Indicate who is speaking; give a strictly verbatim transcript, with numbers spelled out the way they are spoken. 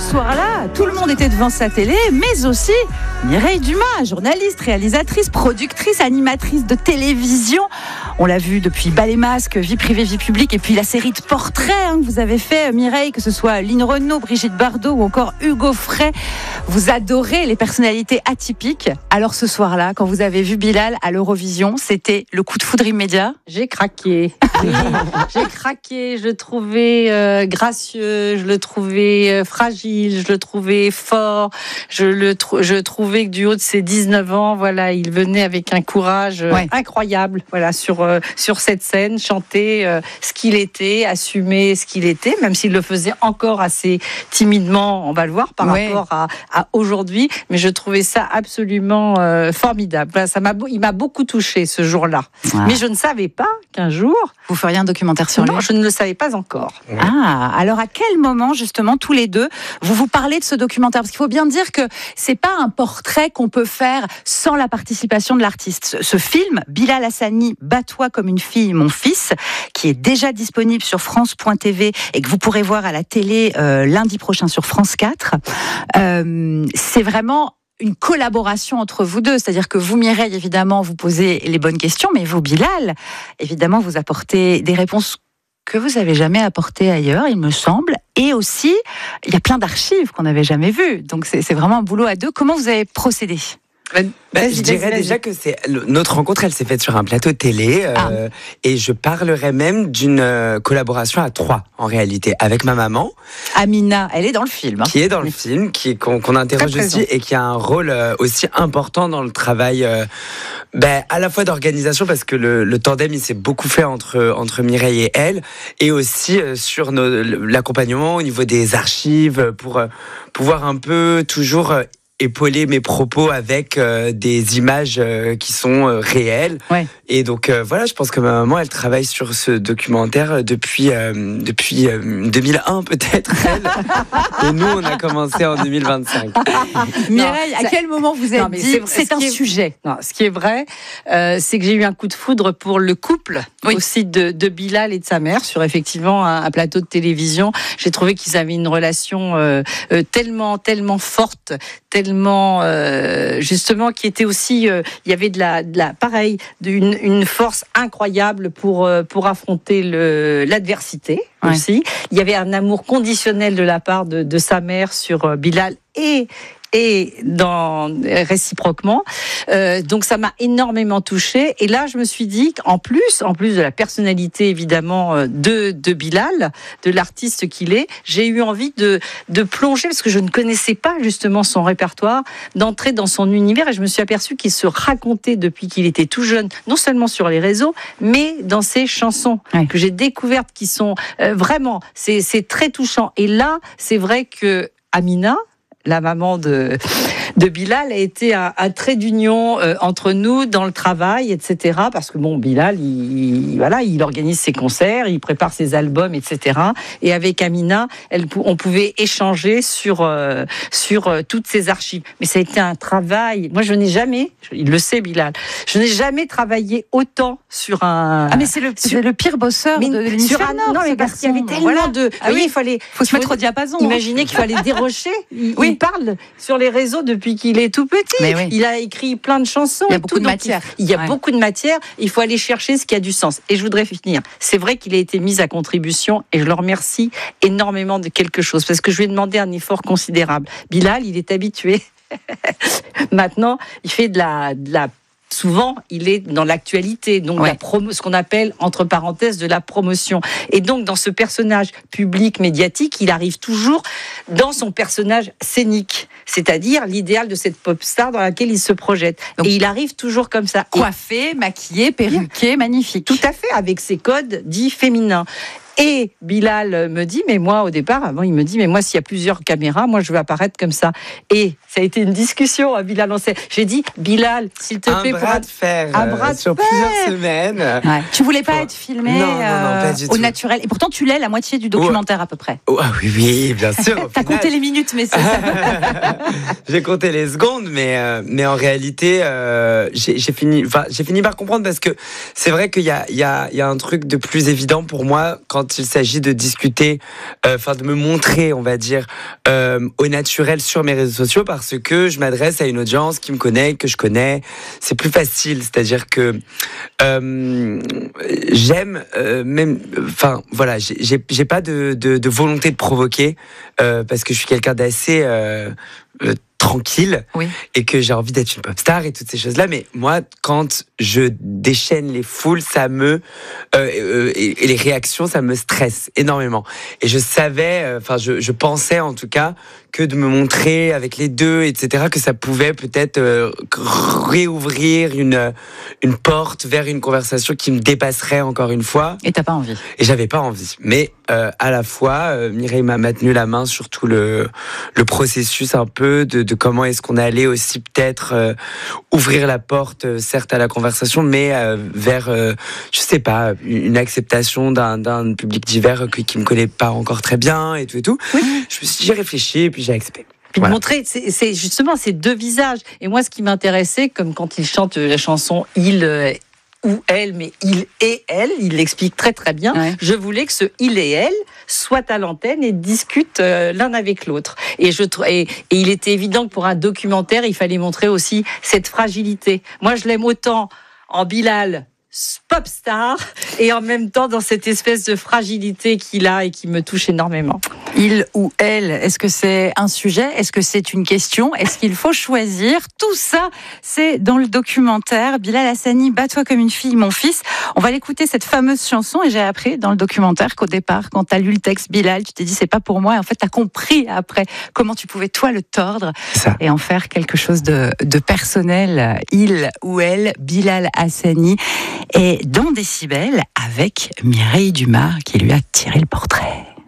Speaker 1: soir-là, tout le monde était devant sa télé, mais aussi Mireille Dumas, journaliste, réalisatrice, productrice, animatrice de télévision. On l'a vu depuis Bas les masques, Vie privée, vie publique, et puis la série de portraits hein, que vous avez fait, Mireille, que ce soit Line Renaud, Brigitte Bardot ou encore Hugo Frey. Vous adorez les personnalités atypiques. Alors ce soir-là, quand vous avez vu Bilal à l'Eurovision, c'était le coup de foudre immédiat?
Speaker 2: J'ai craqué. Oui, j'ai craqué. Je le trouvais euh, gracieux, je le trouvais euh, fragile, je le trouvais fort. Je le tr- je trouvais que du haut de ses dix-neuf ans, voilà, il venait avec un courage euh, ouais. incroyable. Voilà, sur euh, sur cette scène, chanter euh, ce qu'il était, assumer ce qu'il était, même s'il le faisait encore assez timidement. On va le voir par ouais. rapport à, à aujourd'hui. Mais je trouvais ça absolument euh, formidable. Voilà, ça m'a, il m'a beaucoup touché ce jour-là. Ouais. Mais je ne savais pas qu'un jour
Speaker 1: vous feriez un documentaire sur lui.
Speaker 2: Non, je ne le savais pas encore.
Speaker 1: Ouais. Ah, alors à quel moment justement tous les deux vous vous parlez de ce documentaire? Parce qu'il faut bien dire que c'est pas un portrait qu'on peut faire sans la participation de l'artiste. Ce, ce film, Bilal Hassani, Bats-toi comme une fille, mon fils, qui est déjà disponible sur France point T V et que vous pourrez voir à la télé euh, lundi prochain sur France quatre. Euh, c'est vraiment une collaboration entre vous deux, c'est-à-dire que vous, Mireille, évidemment, vous posez les bonnes questions, mais vous, Bilal, évidemment, vous apportez des réponses que vous n'avez jamais apportées ailleurs, il me semble, et aussi, il y a plein d'archives qu'on n'avait jamais vues, donc c'est, c'est vraiment un boulot à deux. Comment vous avez procédé ?
Speaker 3: Bah, je dirais déjà que c'est notre rencontre, elle s'est faite sur un plateau télé euh, ah. et je parlerais même d'une euh, collaboration à trois en réalité avec ma maman.
Speaker 1: Amina, elle est dans le film. Hein.
Speaker 3: Qui est dans le film, qui qu'on, qu'on interroge Très aussi présent. Et qui a un rôle euh, aussi important dans le travail, euh, ben à la fois d'organisation parce que le, le tandem il s'est beaucoup fait entre entre Mireille et elle, et aussi euh, sur nos, l'accompagnement au niveau des archives pour euh, pouvoir un peu toujours euh, épauler mes propos avec euh, des images euh, qui sont euh, réelles. Ouais. Et donc euh, voilà, je pense que ma maman, elle travaille sur ce documentaire depuis euh, depuis euh, deux mille un peut-être. Elle. Et nous, on a commencé en deux mille vingt-cinq.
Speaker 1: Mireille, à quel moment vous avez dit c'est, c'est, c'est un est, sujet?
Speaker 2: Non, ce qui est vrai, euh, c'est que j'ai eu un coup de foudre pour le couple oui. aussi de, de Bilal et de sa mère sur effectivement un, un plateau de télévision. J'ai trouvé qu'ils avaient une relation euh, euh, tellement tellement forte, tellement Euh, justement qui était aussi euh, il y avait de la, de la pareil d'une une force incroyable pour euh, pour affronter le l'adversité ouais. aussi. Il y avait un amour conditionnel de la part de, de sa mère sur euh, Bilal et et dans, réciproquement. Euh, donc ça m'a énormément touchée. Et là, je me suis dit qu'en plus, en plus de la personnalité évidemment de, de Bilal, de l'artiste qu'il est, j'ai eu envie de, de plonger, parce que je ne connaissais pas justement son répertoire, d'entrer dans son univers. Et je me suis aperçue qu'il se racontait depuis qu'il était tout jeune, non seulement sur les réseaux, mais dans ses chansons ouais. que j'ai découvertes, qui sont euh, vraiment, c'est, c'est très touchant. Et là, c'est vrai que Amina, la maman de, de Bilal, a été un, un trait d'union euh, entre nous dans le travail, et cetera. Parce que bon, Bilal, il, il, voilà, il organise ses concerts, il prépare ses albums, et cetera. Et avec Amina, elle, on pouvait échanger sur, euh, sur euh, toutes ces archives. Mais ça a été un travail. Moi, je n'ai jamais, il le sait, Bilal, je n'ai jamais travaillé autant sur un...
Speaker 1: Ah, mais c'est le, c'est le pire bosseur mais, de l'émission.
Speaker 2: Sur un, Nord, non, mais parce qu'il y avait tellement voilà. de...
Speaker 1: Ah oui, il fallait... faut se mettre au diapason.
Speaker 2: Imaginez hein. qu'il fallait dérocher. Il, oui. il parle sur les réseaux depuis qu'il est tout petit. Oui. Il a écrit plein de chansons.
Speaker 1: Il y a beaucoup tout, de matière.
Speaker 2: Il, il y a ouais. beaucoup de matière. Il faut aller chercher ce qui a du sens. Et je voudrais finir. C'est vrai qu'il a été mis à contribution et je le remercie énormément de quelque chose parce que je lui ai demandé un effort considérable. Bilal, il est habitué. Maintenant, il fait de la, de la souvent, il est dans l'actualité, donc ouais. la promo, ce qu'on appelle, entre parenthèses, de la promotion. Et donc, dans ce personnage public, médiatique, il arrive toujours dans son personnage scénique, c'est-à-dire l'idéal de cette pop star dans laquelle il se projette. Donc, et il arrive toujours comme ça.
Speaker 1: Coiffé, maquillé, perruqué, magnifique.
Speaker 2: Tout à fait, avec ses codes dits féminins. Et Bilal me dit, mais moi, au départ, avant, il me dit, mais moi, s'il y a plusieurs caméras, moi, je veux apparaître comme ça. Et ça a été une discussion à Bilal. J'ai dit, Bilal, s'il te
Speaker 3: un
Speaker 2: plaît,
Speaker 3: bras pour... de fer,
Speaker 2: un bras
Speaker 3: de sur
Speaker 2: fer.
Speaker 3: plusieurs semaines.
Speaker 1: Ouais. Tu voulais pas être filmé
Speaker 3: non, non, non,
Speaker 1: euh,
Speaker 3: pas
Speaker 1: au naturel. Et pourtant, tu l'es la moitié du documentaire
Speaker 3: oh.
Speaker 1: à peu près.
Speaker 3: Oh, oui, oui, bien sûr.
Speaker 1: T'as compté les minutes, mais c'est ça.
Speaker 3: J'ai compté les secondes, mais euh, mais en réalité, euh, j'ai, j'ai fini, enfin, j'ai fini par comprendre parce que c'est vrai qu'il y a il y a il y a un truc de plus évident pour moi quand quand il s'agit de discuter, enfin euh, de me montrer, on va dire, euh, au naturel sur mes réseaux sociaux, parce que je m'adresse à une audience qui me connaît, que je connais. C'est plus facile, c'est-à-dire que euh, j'aime euh, même, enfin voilà, j'ai, j'ai pas de, de, de volonté de provoquer euh, parce que je suis quelqu'un d'assez euh, euh, tranquille oui. et que j'ai envie d'être une pop star et toutes ces choses-là. Mais moi, quand je déchaîne les foules, ça me euh, euh, et, et les réactions, ça me stresse énormément. Et je savais, enfin, euh, je, je pensais en tout cas que de me montrer avec les deux, et cetera, que ça pouvait peut-être euh, réouvrir une une porte vers une conversation qui me dépasserait encore une fois.
Speaker 1: Et t'as pas envie.
Speaker 3: Et j'avais pas envie. Mais euh, à la fois, euh, Mireille m'a maintenu la main sur tout le le processus un peu de, de comment est-ce qu'on allait aussi peut-être euh, ouvrir la porte, euh, certes à la conversation, mais euh, vers, euh, je sais pas, une acceptation d'un, d'un public divers qui, qui me connaît pas encore très bien et tout et tout. Oui. Je me suis dit, j'ai réfléchi et puis j'ai accepté.
Speaker 2: Puis voilà. De montrer, c'est, c'est justement ces deux visages. Et moi, ce qui m'intéressait, comme quand il chante la chanson « Il euh, » ou elle, mais il et elle, il l'explique très très bien. Ouais. Je voulais que ce il et elle soient à l'antenne et discutent euh, l'un avec l'autre. Et, je, et, et il était évident que pour un documentaire, il fallait montrer aussi cette fragilité. Moi, je l'aime autant en Bilal, pop star, et en même temps dans cette espèce de fragilité qu'il a et qui me touche énormément.
Speaker 1: Il ou elle, est-ce que c'est un sujet? Est-ce que c'est une question? Est-ce qu'il faut choisir? Tout ça, c'est dans le documentaire Bilal Hassani, Bats-toi comme une fille, mon fils. On va l'écouter, cette fameuse chanson, et j'ai appris dans le documentaire qu'au départ, quand t'as lu le texte Bilal, tu t'es dit c'est pas pour moi, et en fait t'as compris après comment tu pouvais toi le tordre ça. Et en faire quelque chose de, de personnel. Il ou elle, Bilal Hassani, est dans Décibel avec Mireille Dumas qui lui a tiré le portrait.